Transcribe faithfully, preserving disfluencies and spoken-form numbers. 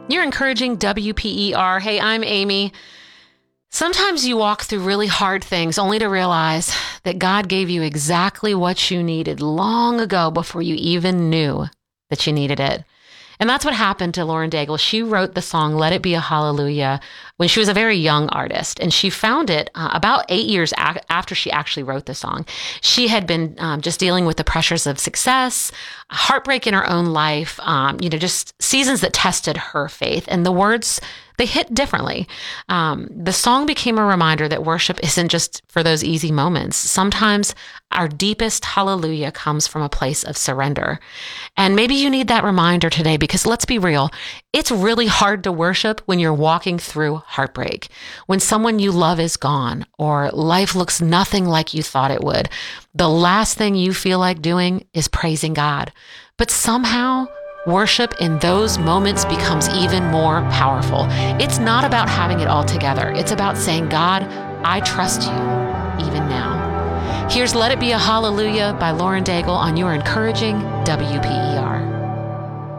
You're encouraging W P E R. Hey, I'm Amy. Sometimes you walk through really hard things only to realize that God gave you exactly what you needed long ago before you even knew that you needed it. And that's what happened to Lauren Daigle. She wrote the song Let It Be a Hallelujah when she was a very young artist. And she found it uh, about eight years a- after she actually wrote the song. She had been um, just dealing with the pressures of success, heartbreak in her own life, um, you know, just seasons that tested her faith. And the words, they hit differently. Um, the song became a reminder that worship isn't just for those easy moments. Sometimes our deepest hallelujah comes from a place of surrender. And maybe you need that reminder today because let's be real, it's really hard to worship when you're walking through heartbreak, when someone you love is gone or life looks nothing like you thought it would. The last thing you feel like doing is praising God. But somehow, worship in those moments becomes even more powerful. It's not about having it all together. It's about saying, God, I trust you even now. Here's Let It Be a Hallelujah by Lauren Daigle on your encouraging W P E R.